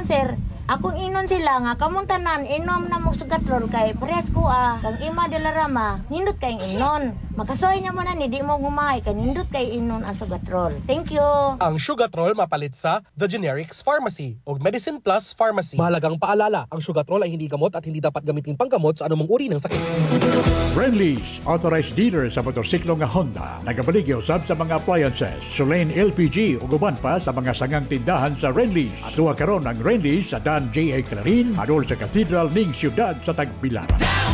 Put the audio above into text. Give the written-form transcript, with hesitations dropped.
sir, akong inon sila nga kamuntanan inom na mo sugatrol kay parehas ko kang ima de la Rama nindot kay inon. Makasoy niya mo na ni di mo gumahay kay nindot kay inon ang sugatrol. Thank you. Ang Sugatrol mapalit sa The Generics Pharmacy o Medicine Plus Pharmacy. Mahalagang paalala, ang Sugatrol ay hindi gamot at hindi dapat gamitin panggamot sa anumang uri ng sakit. Renlease, authorized dealer sa motorsiklo nga Honda. Nagabaligya usab sa mga appliances, Sulain LPG ug uban pa sa mga sangang tindahan sa Renlease. Atuwa karon ang Renlease sa Dan J.A. Clarin, adol sa Cathedral ning siyudad sa Tagbilaran.